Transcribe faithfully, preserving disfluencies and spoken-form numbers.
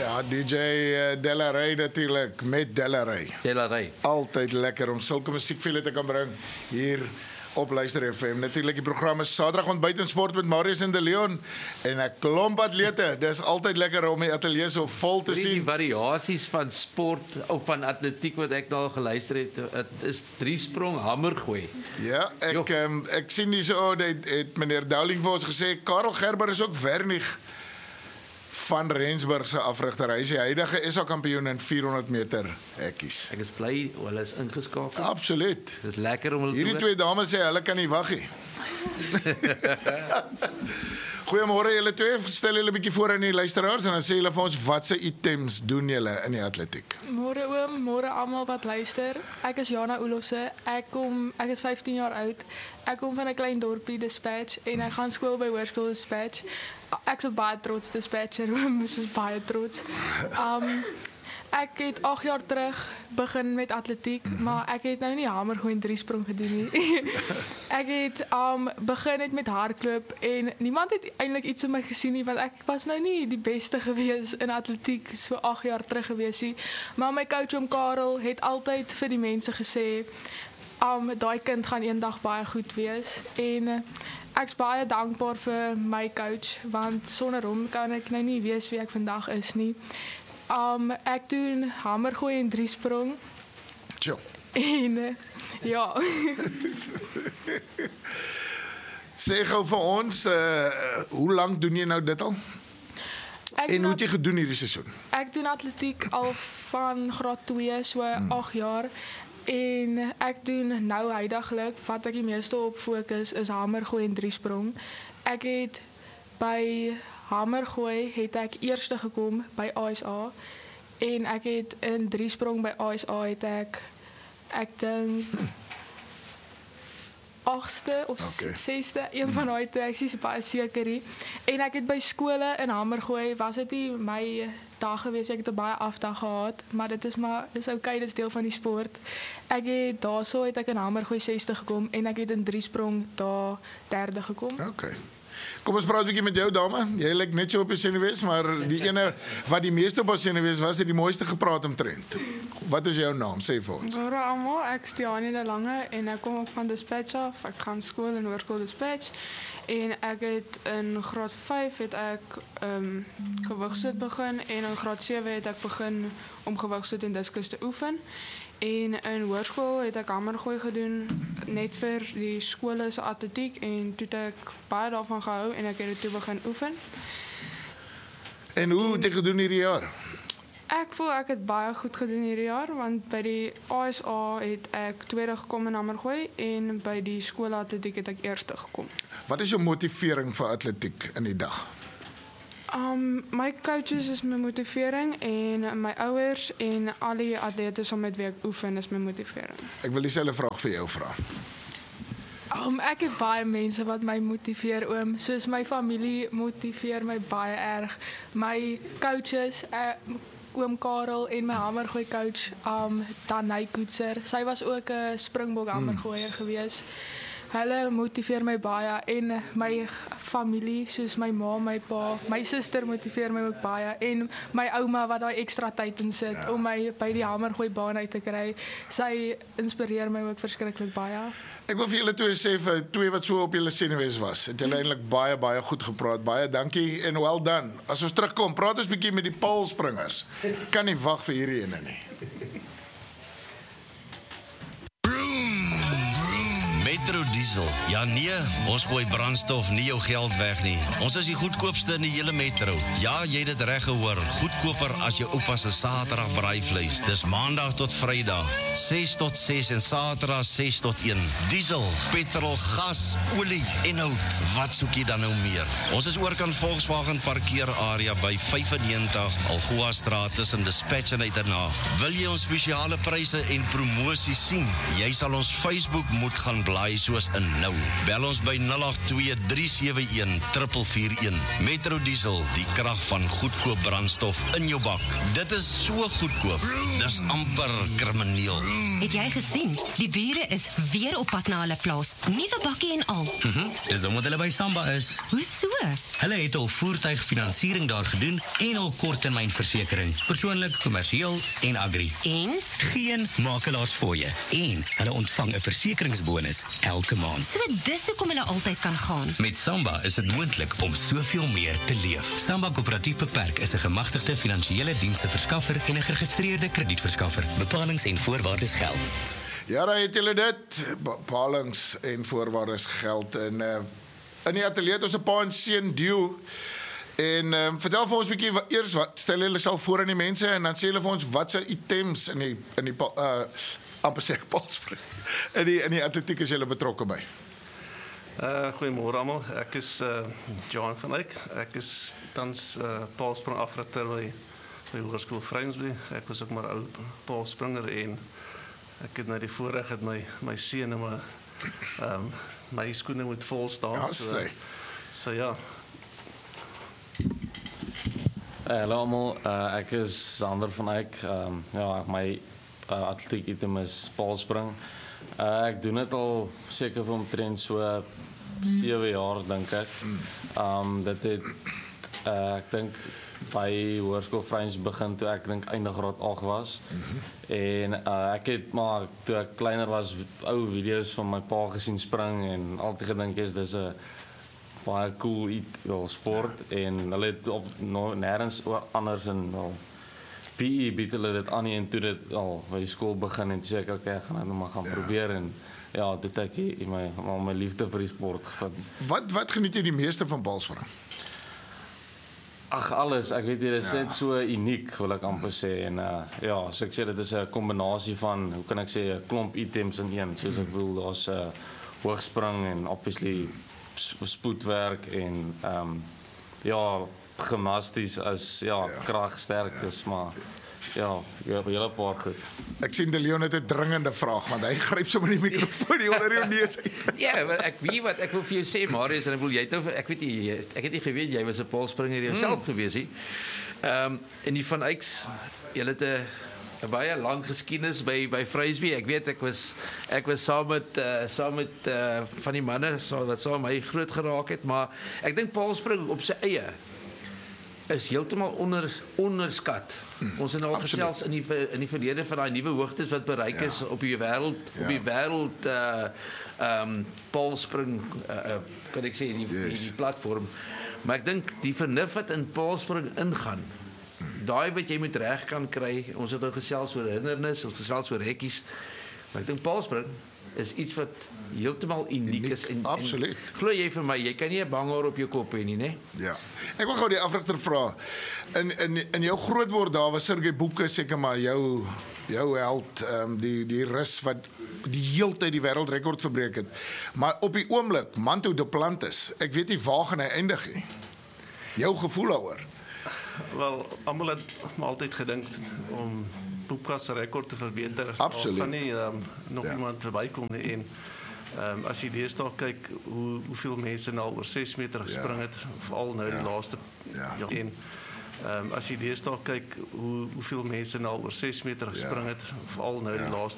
Ja, D J Delarey natuurlijk, met Delarey. Delarey. Altyd lekker om sulke musiekvele te kan bring hier op Luister F M. Natuurlik die program is Saterdag ontbyt en sport met Marius en De Leon en 'n klomp atlete. Dis altyd lekker om die ateljee so vol te sien. Die variasies van sport of van atletiek wat ek nou al geluister het, dit is drie sprong hamergooi. Ja, ek um, ek sien hier so het, het meneer Dowling vir ons gesê Karel Gerber is ook vernig van Rensburg se afrigter. Hy is die huidige S A kampioen in vierhonderd meter hekkies. Ek is bly hulle is ingeskakel. Absoluut. Dis lekker om hulle Hierdie twee dames sê hulle kan nie wag nie. Goeiemôre julle twee, stel julle 'n bietjie voor aan die luisteraars en dan sê julle vir ons watse items doen julle in die atletiek. Môre oom, môre almal wat luister. Ek is Jana Olofse. Ek kom ek is vyftien jaar oud. Ek kom van 'n klein dorpie Dispatch en ek gaan skool by Hoërskool Dispatch. Ek is baie trots Dispatcher, oom, is baie trots. Um Ek het agt jaar terug begin met atletiek, maar ek het nou nie hamergooi en drie sprong gedoen nie. Ek het um begin het met hardloop en niemand het eintlik iets in my gesien nie, want ek was nou nie die beste gewees in atletiek so agt jaar terug gewees nie. Maar my coach oom Karel het altyd vir die mense gesê, um daai kind gaan eendag baie goed wees en ek is baie dankbaar vir my coach, want sonder hom kan ek nou nie weet wie ek vandag is nie. Um, ek doen hamergooi en drie sprong. Tjoh. En ja. Sê gou vir ons, uh, hoe lank doen jy nou dit al? Ek en hoe het jy gedoen hierdie seisoen? Ek doen atletiek al van graad twee, so hmm. agt jaar. En ek doen nou huidiglik, wat ek die meeste op fokus, is hamergooi en drie sprong. Ek het by hamergooi het ek eerste gekom by A S A en ek het in drie sprong by A S A het ek ek dink agste of okay. sesde, een van daai twee, ek is baie seker nie. En ek het by skole in hamergooi, was dit nie my dag gewees, ek het 'n baie afdag gehad, maar dit is maar dis okay, dit is deel van die sport. Ek het daarso het ek in hamergooi sesde gekom en ek het in drie sprong daar derde gekom. Okay. Kom ons praat 'n bietjie met jou dame. Jy lyk net so op die senuwees, maar die ene wat die meeste op die senuwees was, het die mooiste gepraat omtrent. Wat is jou naam? Sê vir ons. Môre almal, ek is Tiani de Lange en ek kom ook van Dispatch af. Ek gaan skool in Hoërskool Dispatch en ek het in graad vyf het ek ehm um, gewigstoot begin en in graad sewe het ek begin om gewigstoot en diskus te oefen. En in hoërskool het ek hamergooi gedoen net vir die skole se atletiek en toe het ek baie daarvan gehou en ek het dit toe begin oefen. En hoe het jy gedoen hierdie jaar? Ek voel ek het baie goed gedoen hierdie jaar want by die A S A het ek tweede gekom in hamergooi en by die skool atletiek het ek eerste gekom. Wat is jou motivering vir atletiek in die dag? Um, my coaches is my motivering en my ouers en al die atletes om met wie ek oefen is my motivering. Ek wil dieselfde vraag vir jou vra. Um, ek het baie mense wat my motiveer oom, soos my familie motiveer my baie erg. My coaches, uh, oom Karel en my hamergooi coach, um, Danai Koetser, sy was ook 'n springbok hamergooier hmm. gewees. Hulle motiveer my baie en my familie, soos my ma, my pa, my suster motiveer my ook baie en my ouma wat daai ekstra tyd in sit ja. om my by die hamergooi baan uit te kry. Sy inspireer my ook verskriklik baie. Ek wil vir julle twee sê vir twee wat so op julle senuwees was. Het julle eintlik baie baie goed gepraat. Baie dankie en well done. As ons terugkom, praat ons bietjie met die paalspringers. Kan nie wag vir hierdie ene nie. Metro Diesel. Ja nee, ons gooi brandstof nie jou geld weg nie. Ons is die goedkoopste in die hele metro. Ja, jy het dit reg gehoor. Goedkoper as jou oupa se Saterdag braaivleis. Dis Maandag tot Vrydag, ses tot ses en Saterdag ses tot een. Diesel, petrol, gas, olie en hout. Wat soek jy dan nou meer? Ons is oorkant Volkswagen parkeerarea by vyf en negentig Algoa Straat tussen Dispatch en Uitenhaag. Wil jy ons spesiale pryse en promosies sien? Jy sal ons Facebook moet gaan blaai ry soos in nou. Bel ons by nul agt twee drie sewe een vier vier een. Metro Diesel, die krag van goedkoop brandstof in jou bak. Dit is so goedkoop. Dis amper krimineel. Het jy gesien? Die bure is weer op pad na hulle plaas. Nuwe bakkie en al. Mhm. Dis omdat hulle by Samba is. Hoe so? Hulle het al voertuigfinansiering daar gedoen en al korttermynversekering, persoonlik, kommersieel en agri. En? Geen makelaars fooie en hulle ontvang 'n versekeringsbonus elke maand. So dis hoekom hulle altyd kan gaan. Met Samba is dit moontlik om soveel meer te leef. Samba Koöperatief Beperk is 'n gemagtigde finansiële dienste verskaffer en 'n geregistreerde kredietverskaffer. Bepalings en voorwaardes geld. Ja, daar het julle dit. Bepalings en voorwaardes geld. En uh, in die ateljee het ons 'n pa en seun duo. En um, vertel vir ons 'n bietjie wat, eers wat stel julle self voor aan die mense en dan sê julle vir ons wat se items in die in die uh amper sê ek Paulspring. In die in die atletiek is julle betrokke by. Uh goeiemôre almal. Ek is uh John van Eyck. Ek is tans uh Paulsprong afrigter by by Hoërskool Vryheidsby. Ek was ook maar ou Paulspringer en ek het nou die voorreg het my my seun en my ehm um, my skoene moet vol staan. Ja, so, sê. so ja. Hallo almal, uh, ek is Sander van Eyck. Um, ja, my uh, atletiek item is Paulspring. Uh, ek doen dit al seker vir omtrent so sewe jaar dink ek. Um dit het uh, ek dink by Hoërskool Vryheidsby begin toe ek dink einde graad agt was. Mm-hmm. En uh, ek het maar toe ek kleiner was ou video's van my pa gesien spring en altyd gedink is dis 'n baie cool iets, ja, sport ja. En hulle het op no, nêrens anders in wel P E bied hulle dit aan en toe dit al by skool begin en toe sê ek okay, ek gaan dit maar gaan ja. probeer en ja, dit ek hier my my liefde vir die sport gevind. Wat wat geniet jy die meeste van Paulspring? Ag alles, ek weet jy dit is Ja. net so uniek wil ek amper sê en uh, ja, so ek sê dit is 'n kombinasie van hoe kan ek sê 'n klomp items in een, soos ek wil daar's 'n uh, hoogspring en obviously spoedwerk en ehm um, ja, gimnasties as ja, Ja. krag sterk is, maar ja, jy het 'n hele paar goed. Ek sien De Leon het 'n dringende vraag want hy gryp sommer die mikrofoon hier onder jou neus uit. Ja, maar ek weet wat ek wil vir jou sê, Marius, en ek wil jy het nou ek weet nie ek het nie geweet jy was 'n Paulspringer jouself mm. gewees nie. Ehm um, en die van Eycks, jy het 'n 'n baie lang geskiedenis by by Vryheidsby. Ek weet ek was ek was saam met uh, saam met uh, van die manne so wat saam my groot geraak het, maar ek dink Paulspring op sy eie is heeltemal onder onderskat. Mm, ons het nou al gesels in die in die verlede van daai nuwe hoogtes wat bereik ja. is op die wêreld ja. op die wêreld uh ehm um, Paulspring uh, uh, kan ek sê die, yes. die, die platform. Maar ek dink die vernuf wat in Paulspring ingaan. Daai wat jy moet reg kan kry. Ons het nou gesels oor hindernis, ons gesels oor hekkies. Maar ek dink Paulspring is iets wat heeltemal uniek, uniek is en absoluut. Glo jy vir my, jy kan nie 'n banghaar op jou kop hê nie, né? Ja. Ek wil gou die afrigter vra. In in in jou grootword daar was Sergey Boeke seker maar jou jou held, ehm um, die die rus wat die heeltyd die wêreldrekord verbreek het. Maar op die oomblik Manto Duplantis, ek weet nie waar gaan hy eindig nie. Jou gevoel daaroor? Wel, almal het altyd gedink om Boeka se rekord te verbeter. Absoluut. Kan nie um, nog ja. iemand verbykom nie en um, as jy deesdae kyk hoe hoeveel mense nou oor ses meter gespring het, ja. veral nou ja. die laaste ja. en um, as jy deesdae kyk hoe hoeveel mense nou oor ses meter gespring ja. het, veral nou ja. die laaste